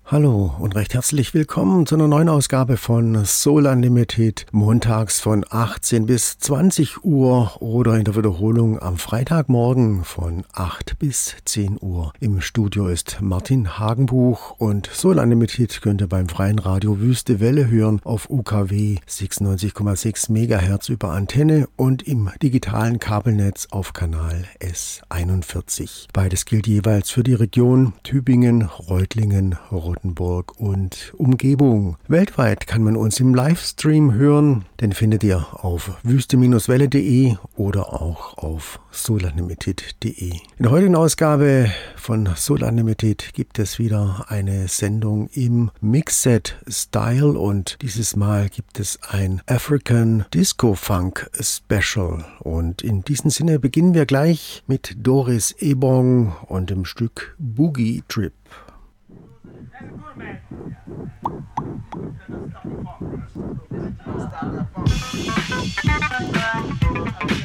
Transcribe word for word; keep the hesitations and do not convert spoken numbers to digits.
Hallo und recht herzlich willkommen zu einer neuen Ausgabe von Soul Unlimited, montags von achtzehn bis zwanzig Uhr oder in der Wiederholung am Freitagmorgen von acht bis zehn Uhr. Im Studio ist Martin Hagenbuch und Soul Unlimited könnt ihr beim freien Radio Wüste Welle hören auf U K W sechsundneunzig Komma sechs Megahertz über Antenne und im digitalen Kabelnetz auf Kanal S einundvierzig. Beides gilt jeweils für die Region Tübingen, Reutlingen, Rottenburg und Umgebung. Weltweit kann man uns im Livestream hören, den findet ihr auf wüste Bindestrich welle punkt de oder auch auf soul unlimited punkt de. In der heutigen Ausgabe von Soul Unlimited gibt es wieder eine Sendung im Mixed-Style und dieses Mal gibt es ein African Disco Funk Special. Und in diesem Sinne beginnen wir gleich mit Doris Ebong und dem Stück Boogie Trip. Stop that phone.